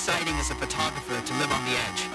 exciting as a photographer to live on the edge.